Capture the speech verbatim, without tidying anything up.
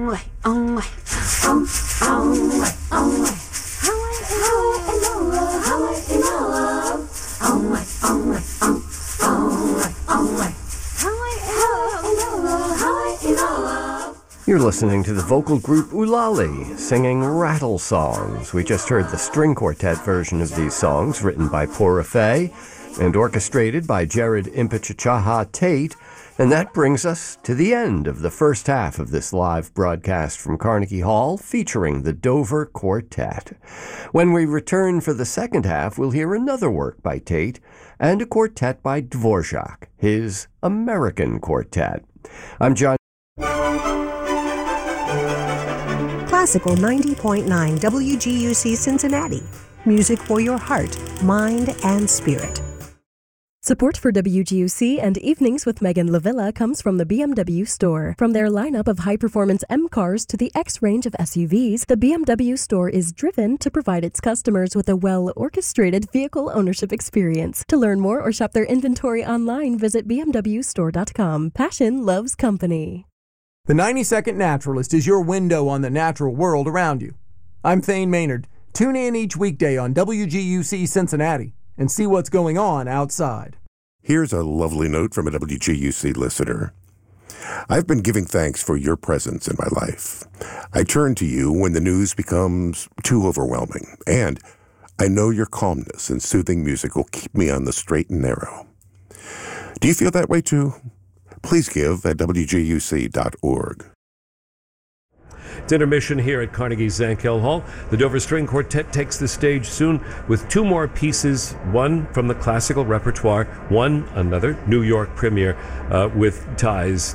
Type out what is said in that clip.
You're listening to the vocal group Ulali singing Rattle Songs. We just heard the string quartet version of these songs, written by Pora Fay and orchestrated by Jared Impichachaha Tate. And that brings us to the end of the first half of this live broadcast from Carnegie Hall, featuring the Dover Quartet. When we return for the second half, we'll hear another work by Tate and a quartet by Dvorak, his American Quartet. I'm John. Classical ninety point nine W G U C Cincinnati. Music for your heart, mind, and spirit. Support for W G U C and Evenings with Megan Lavilla comes from the B M W store. From their lineup of high-performance M cars to the X range of S U Vs, the B M W store is driven to provide its customers with a well-orchestrated vehicle ownership experience. To learn more or shop their inventory online, visit b m w store dot com. Passion loves company. The ninety second Naturalist is your window on the natural world around you. I'm Thane Maynard. Tune in each weekday on W G U C Cincinnati and see what's going on outside. Here's a lovely note from a W G U C listener. I've been giving thanks for your presence in my life. I turn to you when the news becomes too overwhelming, and I know your calmness and soothing music will keep me on the straight and narrow. Do you feel that way too? Please give at w g u c dot org. It's intermission here at Carnegie Zankel Hall. The Dover String Quartet takes the stage soon with two more pieces, one from the classical repertoire, one another New York premiere uh, with ties